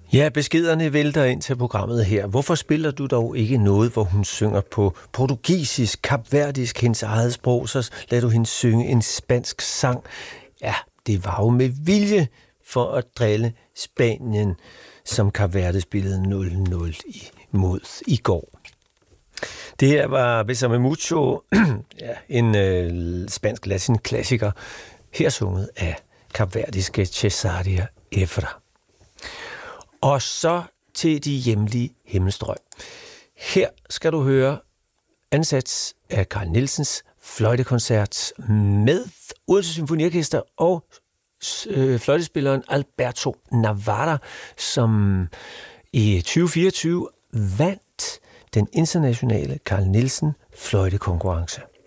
Ja, beskederne vælter ind til programmet her. Hvorfor spiller du dog ikke noget, hvor hun synger på portugisisk, kapverdisk, hendes eget sprog, så lader du hende synge en spansk sang? Ja, det var jo med vilje for at drille Spanien, som Kapverde spillede 0-0 imod i går. Det her var Bésame Mucho, ja, en spansk latin-klassiker, her sunget af kapverdiske Cesaria Evra. Og så til de hjemlige himmelstrøg. Her skal du høre ansats af Carl Nielsens fløjtekoncert med Odense Symfoniorkester og fløjtespilleren Alberto Navarra, som i 2024 vandt den internationale Carl Nielsen fløjtekonkurrence.